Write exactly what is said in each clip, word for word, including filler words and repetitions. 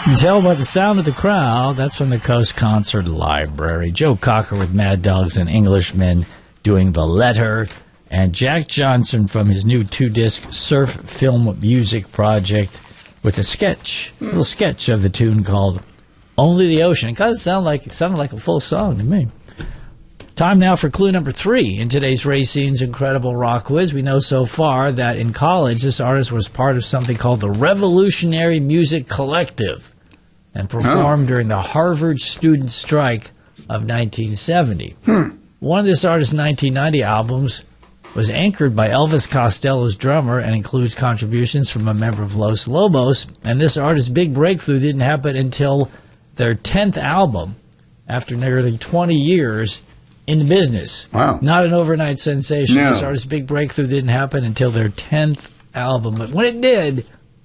You can tell by the sound of the crowd, that's from the Coast Concert Library. Joe Cocker with Mad Dogs and Englishmen doing The Letter, and Jack Johnson from his new two-disc surf film music project with a sketch, a little sketch of the tune called Only the Ocean. It kind of sounded like, it sounded like a full song to me. Time now for clue number three in today's Racine's Incredible Rock Quiz. We know so far that in college, this artist was part of something called the Revolutionary Music Collective and performed oh. during the Harvard student strike of nineteen seventy. Hmm. One of this artist's nineteen ninety albums was anchored by Elvis Costello's drummer and includes contributions from a member of Los Lobos. And this artist's big breakthrough didn't happen until their tenth album after nearly twenty years in the business. Wow. Not an overnight sensation. No. This artist's big breakthrough didn't happen until their tenth album. But when it did,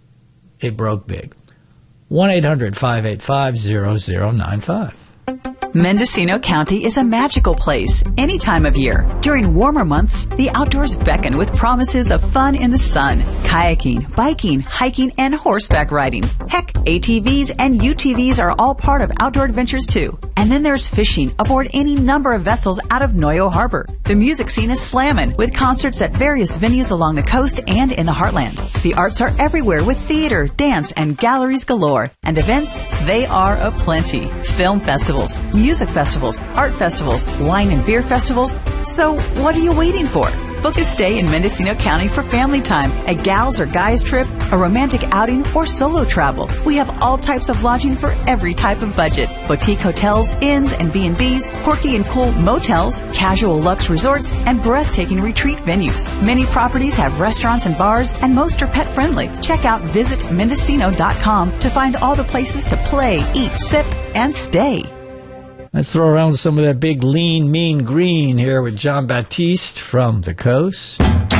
it broke big. one eight hundred five eight five zero zero nine five. Mendocino County is a magical place any time of year. During warmer months, the outdoors beckon with promises of fun in the sun, kayaking, biking, hiking, and horseback riding. Heck, A T Vs and U T Vs are all part of outdoor adventures too. And then there's fishing aboard any number of vessels out of Noyo Harbor. The music scene is slammin', with concerts at various venues along the coast and in the heartland. The arts are everywhere with theater, dance, and galleries galore. And events, they are aplenty. Film festivals, music festivals, art festivals, wine and beer festivals. So what are you waiting for? Book a stay in Mendocino County for family time, a gals or guys trip, a romantic outing, or solo travel. We have all types of lodging for every type of budget. Boutique hotels, inns and B and Bs, quirky and cool motels, casual luxe resorts, and breathtaking retreat venues. Many properties have restaurants and bars, and most are pet friendly. Check out visit mendocino dot com to find all the places to play, eat, sip, and stay. Let's throw around some of that big, lean, mean green here with John Baptiste from the coast.